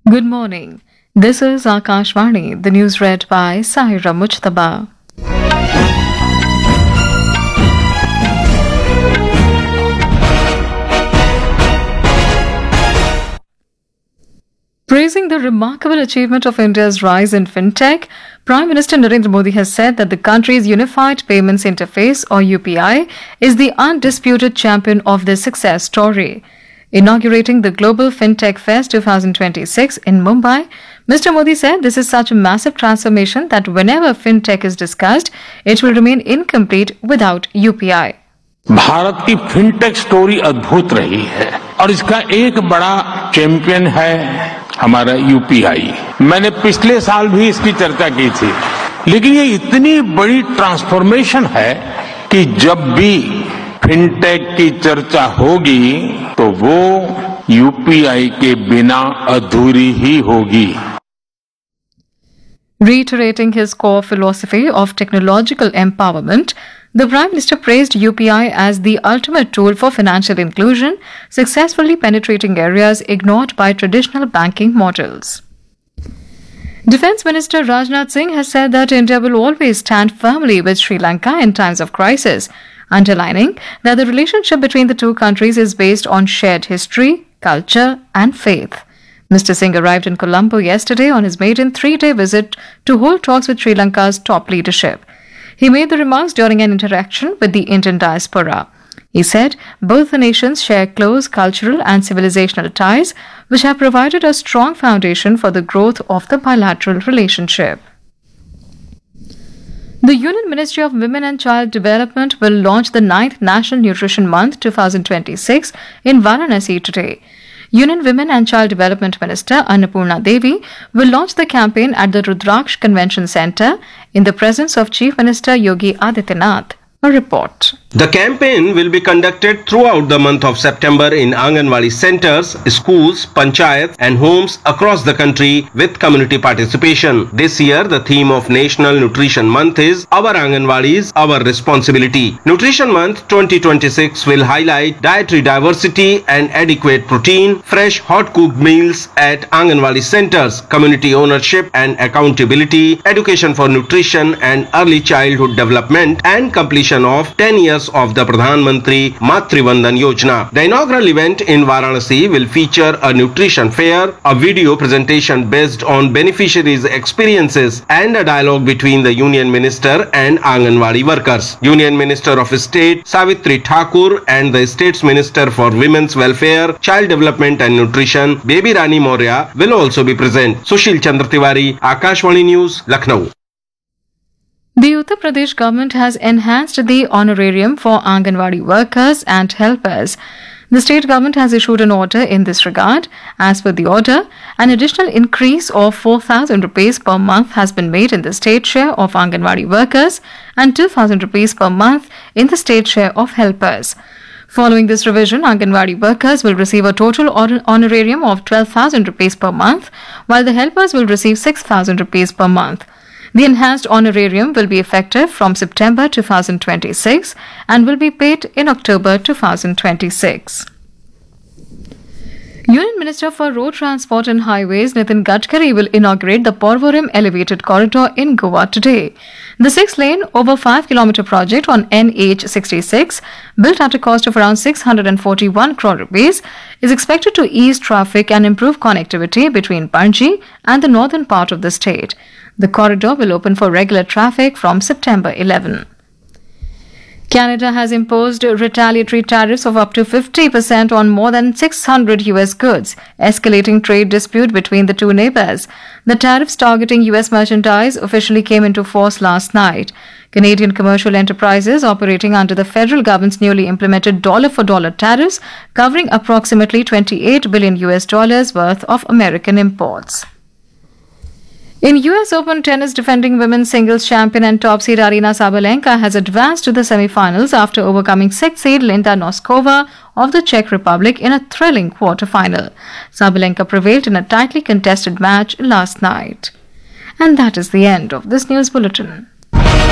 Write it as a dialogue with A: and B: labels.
A: Good morning. This is Akashvani, the news read by Sahira Mujtaba. Praising the remarkable achievement of India's rise in fintech, Prime Minister Narendra Modi has said that the country's Unified Payments Interface, or UPI, is the undisputed champion of this success story. Inaugurating the Global FinTech Fest 2026 in Mumbai, Mr. Modi said this is such a massive transformation that whenever fintech is discussed, it will remain incomplete without UPI.
B: Bharat की fintech story अद्भुत रही है और इसका एक बड़ा champion है हमारा यूपीआई। मैंने पिछले साल भी इसकी चर्चा की थी, लेकिन ये इतनी बड़ी ट्रांसफॉर्मेशन है कि जब भी फिनटेक की चर्चा होगी तो वो यूपीआई के बिना अधूरी ही होगी।
A: Reiterating his core philosophy of technological empowerment, the Prime Minister praised UPI as the ultimate tool for financial inclusion, successfully penetrating areas ignored by traditional banking models. Defence Minister Rajnath Singh has said that India will always stand firmly with Sri Lanka in times of crisis, underlining that the relationship between the two countries is based on shared history, culture, and faith. Mr. Singh arrived in Colombo yesterday on his maiden three-day visit to hold talks with Sri Lanka's top leadership. He made the remarks during an interaction with the Indian diaspora. He said both the nations share close cultural and civilizational ties, which have provided a strong foundation for the growth of the bilateral relationship. The Union Ministry of Women and Child Development will launch the 9th National Nutrition Month 2026 in Varanasi today. Union Women and Child Development Minister Annapurna Devi will launch the campaign at the Rudraksh Convention Centre in the presence of Chief Minister Yogi Adityanath. A report.
C: The campaign will be conducted throughout the month of September in Anganwadi centers, schools, panchayats and homes across the country with community participation. This year, the theme of National Nutrition Month is Our Anganwadis, Our Responsibility. Nutrition Month 2026 will highlight dietary diversity and adequate protein, fresh hot-cooked meals at Anganwadi centers, community ownership and accountability, education for nutrition and early childhood development, and completion of 10 years of the Pradhan Mantri Matri Vandan Yojana. The inaugural event in Varanasi will feature a nutrition fair, a video presentation based on beneficiaries' experiences, and a dialogue between the Union Minister and Anganwadi workers. Union Minister of State Savitri Thakur and the State's Minister for Women's Welfare, Child Development and Nutrition, Baby Rani Maurya, will also be present. Sushil Chandra Tiwari, Akashvani News, Lucknow.
A: The Uttar Pradesh government has enhanced the honorarium for Anganwadi workers and helpers. The state government has issued an order in this regard. As per the order, an additional increase of 4,000 rupees per month has been made in the state share of Anganwadi workers and 2,000 rupees per month in the state share of helpers. Following this revision, Anganwadi workers will receive a total honorarium of 12,000 rupees per month, while the helpers will receive 6,000 rupees per month. The enhanced honorarium will be effective from September 2026 and will be paid in October 2026. Union Minister for Road Transport and Highways Nitin Gadkari will inaugurate the Porvorim Elevated Corridor in Goa today. The 6-lane, over 5-kilometer project on NH66, built at a cost of around 641 crore rupees, is expected to ease traffic and improve connectivity between Panji and the northern part of the state. The corridor will open for regular traffic from September 11. Canada has imposed retaliatory tariffs of up to 50% on more than 600 U.S. goods, escalating trade dispute between the two neighbors. The tariffs targeting U.S. merchandise officially came into force last night. Canadian commercial enterprises operating under the federal government's newly implemented dollar-for-dollar tariffs, covering approximately $28 billion worth of American imports. In US Open tennis, defending women's singles champion and top seed Aryna Sabalenka has advanced to the semi-finals after overcoming 6th seed Linda Noskova of the Czech Republic in a thrilling quarter-final. Sabalenka prevailed in a tightly contested match last night. And that is the end of this news bulletin.